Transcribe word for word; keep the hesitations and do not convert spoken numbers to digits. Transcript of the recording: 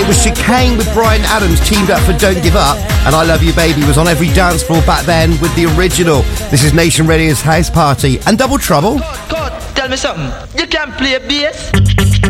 it was Chicane with Bryan Adams teamed up for Don't Give Up, and I Love You Baby was on every dance floor back then with the original. This is Nation Radio's House Party and Double Trouble. God, tell me something. You can't play bass?